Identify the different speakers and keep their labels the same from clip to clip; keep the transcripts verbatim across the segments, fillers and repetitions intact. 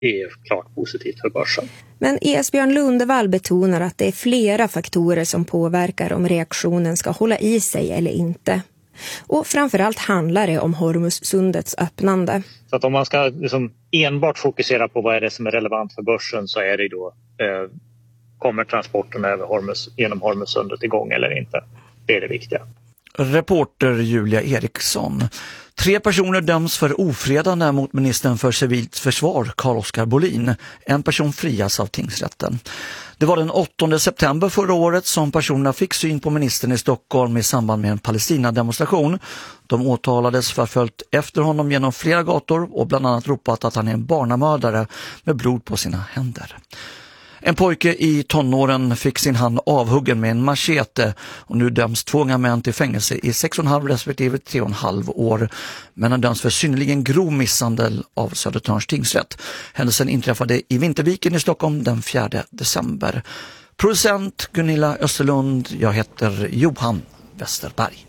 Speaker 1: är klart positivt för börsen.
Speaker 2: Men Esbjörn Lundevall betonar att det är flera faktorer som påverkar om reaktionen ska hålla i sig eller inte. Och framförallt handlar det om Hormussundets öppnande.
Speaker 1: Så att om man ska liksom enbart fokusera på vad är det som är relevant för börsen, så är det då eh, kommer transporten över Hormus, genom Hormussundet igång eller inte. Det är det viktiga.
Speaker 3: Reporter Julia Eriksson. Tre personer döms för ofredande mot ministern för civilt försvar, Carl-Oskar Bolin. En person frias av tingsrätten. Det var den åttonde september förra året som personerna fick syn på ministern i Stockholm i samband med en Palestina-demonstration. De åtalades för följt efter honom genom flera gator och bland annat ropat att han är en barnamördare med blod på sina händer. En pojke i tonåren fick sin hand avhuggen med en machete och nu döms två unga män till fängelse i sex och en halv respektive tre och en halv år. Men han döms för synnerligen grov misshandel av Södertörns tingsrätt. Händelsen inträffade i Vinterviken i Stockholm den fjärde december. Producent Gunilla Österlund, jag heter Johan Westerberg.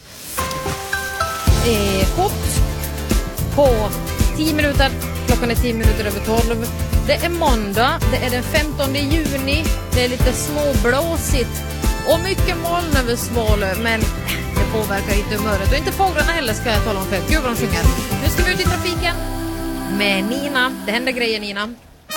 Speaker 4: Eh, hopp på tio minuter, klockan är tio minuter över tolv. Det är måndag, det är den femtonde juni, det är lite småblåsigt och mycket moln över Svalö, men det påverkar inte humöret och inte fåglarna heller, ska jag tala om för. Gud vad de sjunger. Nu ska vi ut i trafiken med Nina. Det händer grejer, Nina.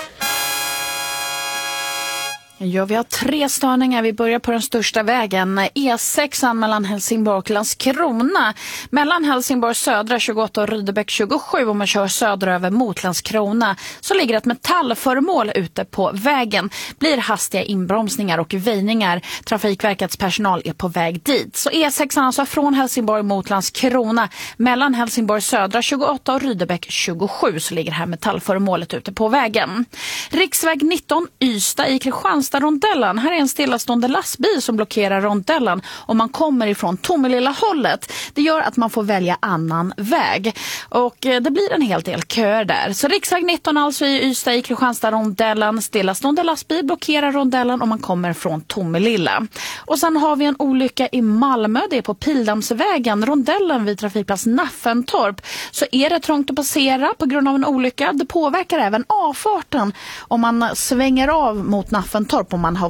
Speaker 5: Ja, vi har tre störningar. Vi börjar på den största vägen. E sex mellan Helsingborg och Landskrona. Mellan Helsingborg södra tjugoåtta och Rydebäck tjugosju, om man kör söderöver mot Landskrona, så ligger ett metallföremål ute på vägen. Blir hastiga inbromsningar och väjningar. Trafikverkets personal är på väg dit. Så E sex alltså från Helsingborg mot Landskrona. Mellan Helsingborg södra tjugoåtta och Rydebäck tjugosju så ligger här metallföremålet ute på vägen. Riksväg nitton Ystad i Kristianstad rondellen. Här är en stillastående lastbil som blockerar rondellen om man kommer ifrån Tomelilla hållet. Det gör att man får välja annan väg. Och det blir en hel del köer där. Så riksväg nitton alltså i Ystad i Kristianstad rondellen. Stillastående lastbil blockerar rondellen om man kommer från Tomelilla. Och sen har vi en olycka i Malmö. Det är på Pildammsvägen, rondellen vid trafikplats Naffentorp. Så är det trångt att passera på grund av en olycka. Det påverkar även avfarten om man svänger av mot Naffentorp om man har